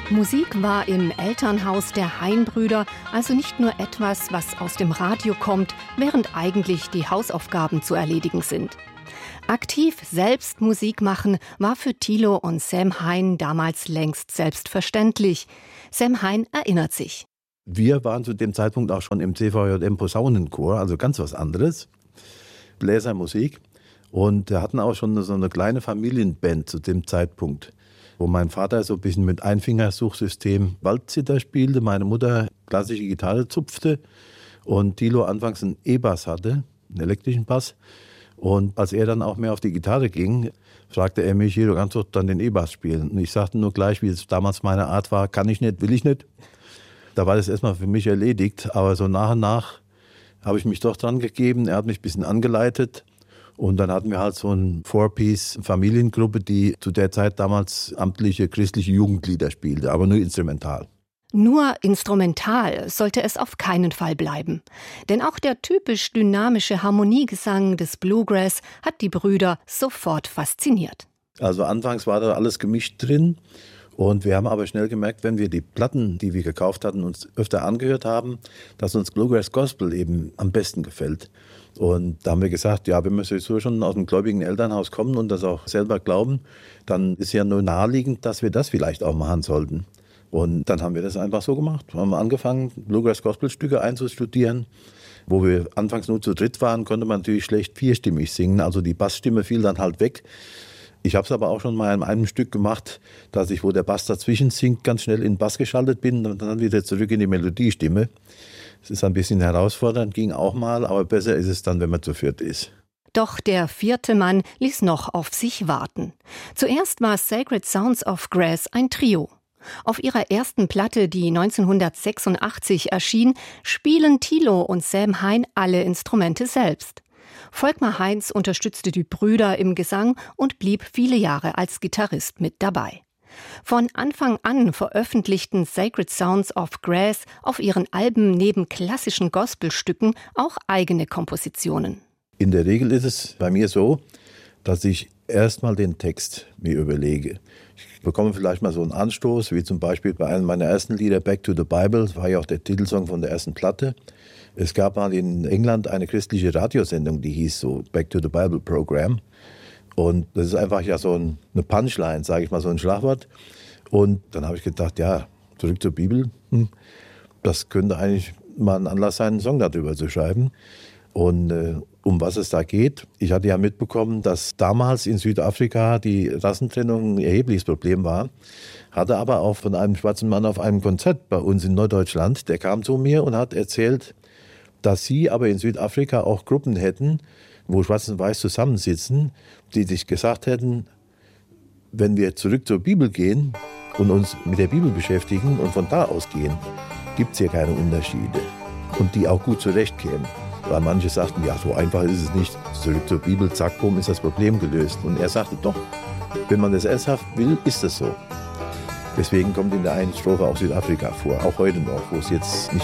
Musik war im Elternhaus der Hein-Brüder also nicht nur etwas, was aus dem Radio kommt, während eigentlich die Hausaufgaben zu erledigen sind. Aktiv selbst Musik machen war für Thilo und Sam Hein damals längst selbstverständlich. Sam Hein erinnert sich. Wir waren zu dem Zeitpunkt auch schon im CVJM Posaunenchor, also ganz was anderes, Bläsermusik. Und wir hatten auch schon so eine kleine Familienband zu dem Zeitpunkt, wo mein Vater so ein bisschen mit Einfingersuchsystem Waldzither spielte, meine Mutter klassische Gitarre zupfte und Thilo anfangs einen E-Bass hatte, einen elektrischen Bass. Und als er dann auch mehr auf die Gitarre ging, fragte er mich, hier, du kannst doch dann den E-Bass spielen. Und ich sagte nur gleich, wie es damals meine Art war, kann ich nicht, will ich nicht. Da war das erstmal für mich erledigt, aber so nach und nach habe ich mich doch dran gegeben. Er hat mich ein bisschen angeleitet. Und dann hatten wir halt so eine Four-Piece-Familiengruppe, die zu der Zeit damals amtliche christliche Jugendlieder spielte, aber nur instrumental. Nur instrumental sollte es auf keinen Fall bleiben. Denn auch der typisch dynamische Harmoniegesang des Bluegrass hat die Brüder sofort fasziniert. Also anfangs war da alles gemischt drin. Und wir haben aber schnell gemerkt, wenn wir die Platten, die wir gekauft hatten, uns öfter angehört haben, dass uns Bluegrass Gospel eben am besten gefällt. Und da haben wir gesagt, ja, wenn wir sowieso schon aus dem gläubigen Elternhaus kommen und das auch selber glauben, dann ist ja nur naheliegend, dass wir das vielleicht auch machen sollten. Und dann haben wir das einfach so gemacht. Wir haben angefangen, Bluegrass Gospel Stücke einzustudieren. Wo wir anfangs nur zu dritt waren, konnte man natürlich schlecht vierstimmig singen. Also die Bassstimme fiel dann halt weg. Ich habe es aber auch schon mal in einem Stück gemacht, dass ich, wo der Bass dazwischen singt, ganz schnell in den Bass geschaltet bin und dann wieder zurück in die Melodiestimme. Es ist ein bisschen herausfordernd, ging auch mal, aber besser ist es dann, wenn man zu viert ist. Doch der vierte Mann ließ noch auf sich warten. Zuerst war Sacred Sounds of Grass ein Trio. Auf ihrer ersten Platte, die 1986 erschien, spielen Thilo und Sam Hein alle Instrumente selbst. Volkmar Heinz unterstützte die Brüder im Gesang und blieb viele Jahre als Gitarrist mit dabei. Von Anfang an veröffentlichten Sacred Sounds of Grass auf ihren Alben neben klassischen Gospelstücken auch eigene Kompositionen. In der Regel ist es bei mir so, dass ich erstmal den Text mir überlege. Ich bekomme vielleicht mal so einen Anstoß, wie zum Beispiel bei einem meiner ersten Lieder, Back to the Bible, das war ja auch der Titelsong von der ersten Platte. Es gab mal in England eine christliche Radiosendung, die hieß so Back to the Bible Program. Und das ist einfach ja so eine Punchline, sage ich mal, so ein Schlagwort. Und dann habe ich gedacht, ja, zurück zur Bibel, das könnte eigentlich mal ein Anlass sein, einen Song darüber zu schreiben. Und um was es da geht, ich hatte ja mitbekommen, dass damals in Südafrika die Rassentrennung ein erhebliches Problem war, hatte aber auch von einem schwarzen Mann auf einem Konzert bei uns in Norddeutschland, der kam zu mir und hat erzählt, dass sie aber in Südafrika auch Gruppen hätten, wo Schwarz und Weiß zusammensitzen, die sich gesagt hätten, wenn wir zurück zur Bibel gehen und uns mit der Bibel beschäftigen und von da ausgehen, gibt es hier keine Unterschiede und die auch gut zurechtkämen. Weil manche sagten, ja, so einfach ist es nicht. Zurück zur Bibel, zack, bumm, ist das Problem gelöst. Und er sagte, doch, wenn man das ernsthaft will, ist das so. Deswegen kommt in der einen Strophe auch Südafrika vor, auch heute noch, wo es jetzt nicht